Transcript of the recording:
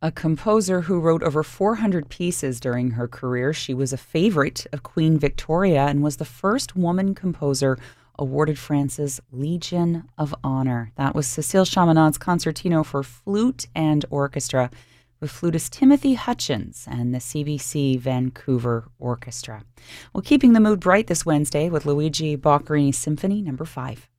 A composer who wrote over 400 pieces during her career, she was a favorite of Queen Victoria and was the first woman composer awarded France's Legion of Honor. That was Cécile Chaminad's concertino for flute and orchestra with flutist Timothy Hutchins and the CBC Vancouver Orchestra. Well, keeping the mood bright this Wednesday with Luigi Boccherini's Symphony No. 5.